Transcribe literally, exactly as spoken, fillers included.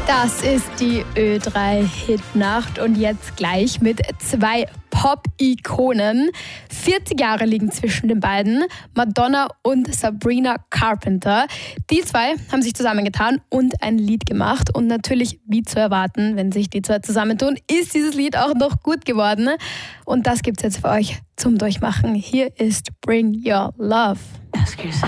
Das ist die Ö drei Hitnacht und jetzt gleich mit zwei Pop-Ikonen. vierzig Jahre liegen zwischen den beiden, Madonna und Sabrina Carpenter. Die zwei haben sich zusammengetan und ein Lied gemacht. Und natürlich, wie zu erwarten, wenn sich die zwei zusammentun, ist dieses Lied auch noch gut geworden. Und das gibt's jetzt für euch zum Durchmachen. Hier ist Bring Your Love.